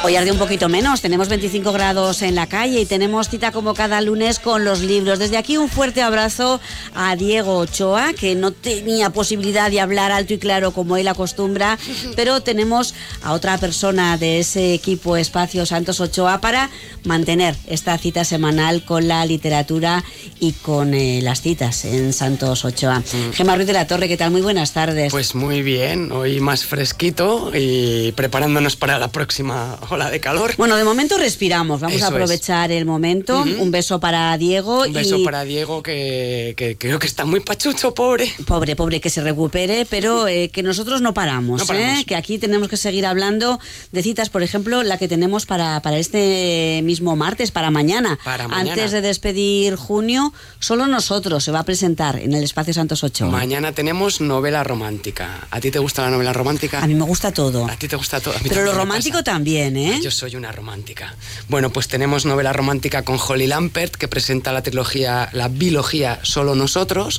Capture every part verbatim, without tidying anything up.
Hoy arde un poquito menos, tenemos veinticinco grados en la calle y tenemos cita como cada lunes con los libros. Desde aquí un fuerte abrazo a Diego Ochoa, que no tenía posibilidad de hablar alto y claro como él acostumbra, pero tenemos a otra persona de ese equipo Espacio Santos Ochoa para mantener esta cita semanal con la literatura y con eh, las citas en Santos Ochoa. Mm. Gemma Ruiz de la Torre, ¿qué tal? Muy buenas tardes. Pues muy bien, hoy más fresquito y preparándonos para la próxima ola de calor. Bueno, de momento respiramos, vamos Eso a aprovechar es. el momento. Uh-huh. Un beso para Diego. Un beso y... para Diego, que, que creo que está muy pachucho, pobre. Pobre, pobre, que se recupere, pero eh, que nosotros no paramos, no paramos. ¿eh? Que aquí tenemos que seguir hablando de citas, por ejemplo, la que tenemos para, para este mismo martes, para mañana. Para mañana. Antes de despedir junio, solo nosotros se va a presentar en el Espacio Santos Ochoa. Mañana tenemos novela romántica. ¿A ti te gusta la novela romántica? A mí me gusta todo. A ti te gusta todo. A mí pero lo romántico también, ¿eh? Yo soy una romántica. Bueno, pues tenemos novela romántica con Holly Lampert, que presenta la trilogía, la bilogía Solo Nosotros,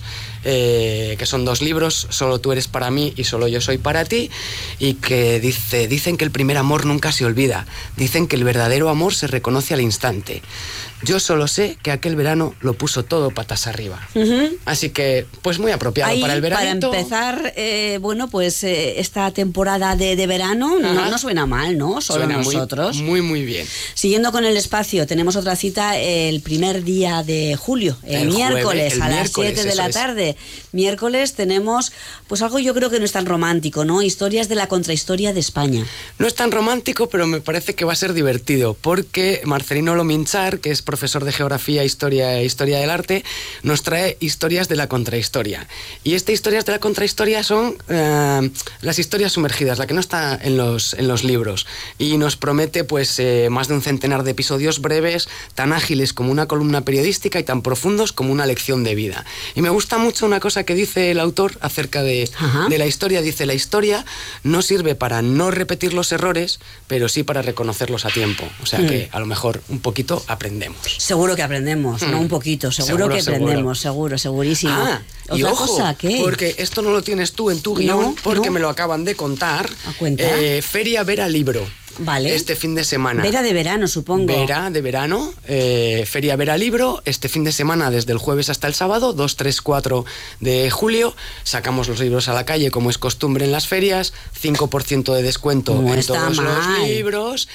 eh, que son dos libros, Solo tú eres para mí y Solo yo soy para ti, y que dice, dicen que el primer amor nunca se olvida, dicen que el verdadero amor se reconoce al instante. Yo solo sé que aquel verano lo puso todo patas arriba. Uh-huh. Así que, pues muy apropiado ahí, para el veranito. Para empezar, eh, bueno, pues eh, esta temporada de, de verano no, no suena mal, ¿no? Solo suena nosotros. Muy, muy, muy bien. Siguiendo con el espacio, tenemos otra cita el primer día de julio, el, el miércoles, jueves, el a miércoles, las siete de la tarde. Es. Miércoles tenemos, pues algo yo creo que no es tan romántico, ¿no? Historias de la contrahistoria de España. No es tan romántico, pero me parece que va a ser divertido, porque Marcelino Lominchar, que es profesor de Geografía, Historia e Historia del Arte, nos trae historias de la contrahistoria. Y estas historias de la contrahistoria son eh, las historias sumergidas, la que no está en los, en los libros. Y nos promete pues eh, más de un centenar de episodios breves, tan ágiles como una columna periodística y tan profundos como una lección de vida. Y me gusta mucho una cosa que dice el autor acerca de, de la historia. Dice, la historia no sirve para no repetir los errores, pero sí para reconocerlos a tiempo. O sea mm. que a lo mejor un poquito aprendemos. Seguro que aprendemos, mm. no un poquito, seguro, seguro que aprendemos, seguro, seguro segurísimo. Ah, ¿Otra y ojo, cosa? ¿Qué? Porque esto no lo tienes tú en tu guión, no, porque no. me lo acaban de contar. ¿A cuenta? Eh, Feria Vera Libro. Vale. Este fin de semana. Vera de verano, supongo. Vera de verano, eh, Feria Vera Libro, este fin de semana desde el jueves hasta el sábado, dos, tres, cuatro de julio, sacamos los libros a la calle como es costumbre en las ferias, cinco por ciento de descuento no en está todos mal. los libros,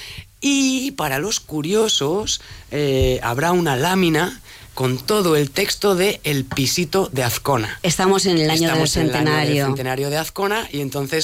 y para los curiosos eh, habrá una lámina con todo el texto de El pisito de Azcona. Estamos en el año Estamos del centenario. En el año del centenario de Azcona, y entonces